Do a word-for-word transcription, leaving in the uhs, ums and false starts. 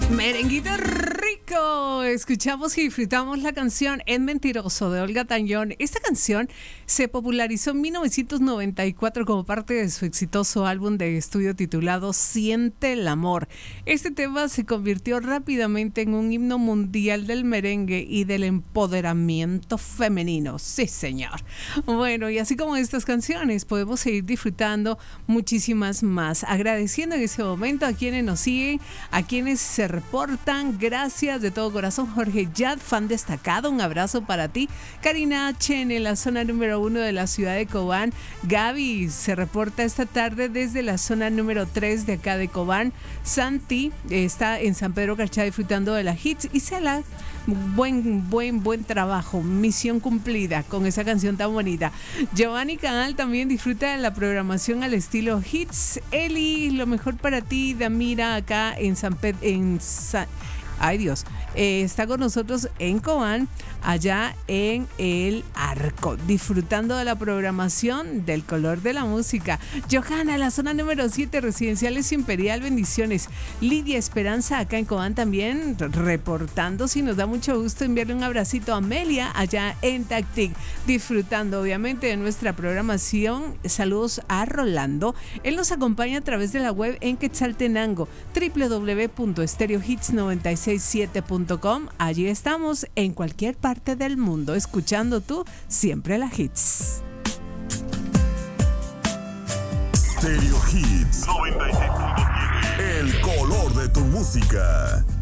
Merenguito rico. Escuchamos y disfrutamos la canción Es Mentiroso de Olga Tañón. Esta canción se popularizó en mil novecientos noventa y cuatro como parte de su exitoso álbum de estudio titulado Siente el Amor. Este tema se convirtió rápidamente en un himno mundial del merengue y del empoderamiento femenino. Sí, señor. Bueno, y así como estas canciones, podemos seguir disfrutando muchísimas más. Agradeciendo en ese momento a quienes nos siguen, a quienes se reportan. Gracias de todo corazón. Jorge Yad, fan destacado, un abrazo para ti. Karina H en la zona número uno de la ciudad de Cobán. Gaby se reporta esta tarde desde la zona número tres de acá de Cobán. Santi está en San Pedro Carchá disfrutando de la hits. Y Cela, buen, buen, buen trabajo. Misión cumplida con esa canción tan bonita. Giovanni Canal también disfruta de la programación al estilo hits. Eli, lo mejor para ti. Damira acá en San Pedro, en San... Ay Dios, eh, está con nosotros en Cobán, allá en El Arco, disfrutando de la programación del color de la música. Johanna, la zona número siete, Residenciales Imperial, bendiciones. Lidia Esperanza, acá en Cobán también, reportando, si nos da mucho gusto enviarle un abracito a Amelia, allá en Tactic, disfrutando obviamente de nuestra programación. Saludos a Rolando, él nos acompaña a través de la web en Quetzaltenango, doble u doble u doble u punto stereo hits noventa y seis siete punto com. Allí estamos en cualquier parte del mundo, escuchando tú siempre la hits. Stereo Hits noventa y seis punto siete. El color de tu música.